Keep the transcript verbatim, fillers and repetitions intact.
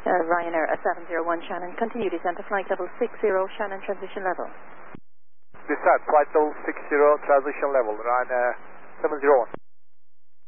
Uh, Ryanair uh, seven zero one Shannon, continue descent to flight level six zero, Shannon transition level. Descent, flight level six zero, transition level, Ryanair seven zero one.